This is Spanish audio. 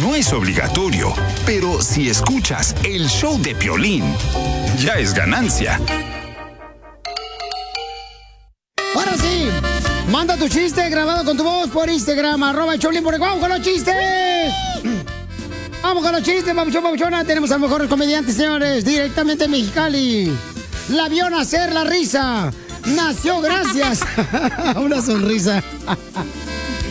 no es obligatorio, pero si escuchas el show de Piolín, ya es ganancia. Ahora sí, manda tu chiste grabado con tu voz por Instagram, @Choplin. ¡Vamos con los chistes! Vamos con los chistes, papuchona. Tenemos al mejor comediante, señores, directamente en Mexicali. La vio nacer la risa. Nació gracias a una sonrisa.